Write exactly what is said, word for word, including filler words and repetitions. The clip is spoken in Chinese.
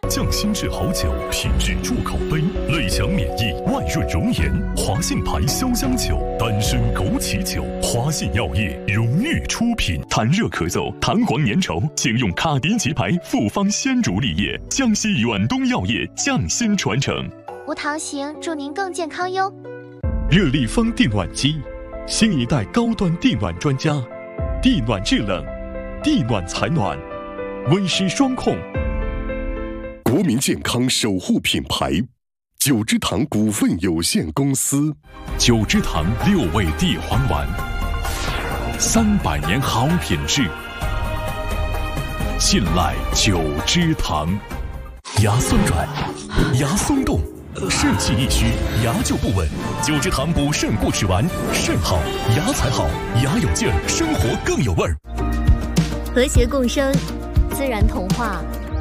匠心制好酒，品质助口碑，内强免疫，外润容颜。华信牌潇湘酒，丹参枸杞酒，华信药业荣誉出品。痰热咳嗽、痰黄粘稠，请用卡迪吉牌复方鲜竹沥液，江西远东药业匠心传承。 无糖型，祝您更健康哟。 热力风电暖机，新一代高端地暖专家，地暖制冷，地暖采暖，温湿双控。 国民健康守护品牌，九芝堂股份有限公司。 九芝堂六味地黄丸，三百年好品质，信赖九芝堂。牙酸软，牙松动，肾气一虚，牙就不稳。九芝堂补肾固齿丸，肾好牙才好，牙有劲儿，生活更有味儿。 和谐共生，自然童话。